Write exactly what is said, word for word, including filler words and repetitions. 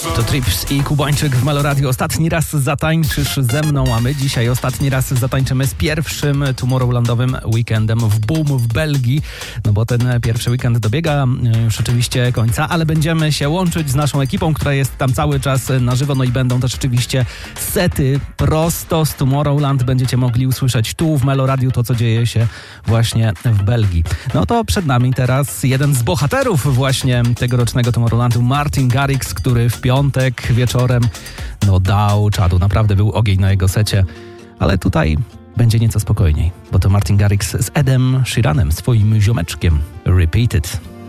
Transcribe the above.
To Trips i Kubańczyk w Meloradio. Ostatni raz zatańczysz ze mną, a my dzisiaj ostatni raz zatańczymy z pierwszym Tomorrowlandowym weekendem w Boom w Belgii. No bo ten pierwszy weekend dobiega już oczywiście końca, ale będziemy się łączyć z naszą ekipą, która jest tam cały czas na żywo. No i będą też oczywiście sety prosto z Tomorrowland. Będziecie mogli usłyszeć tu w Meloradiu to, co dzieje się właśnie w Belgii. No to przed nami teraz jeden z bohaterów właśnie tegorocznego Tomorrowlandu, Martin Garrix, który w piątek wieczorem no dał czadu. Naprawdę był ogień na jego secie, ale tutaj będzie nieco spokojniej, bo to Martin Garrix z Edem Sheeranem, swoim ziomeczkiem. Repeat It.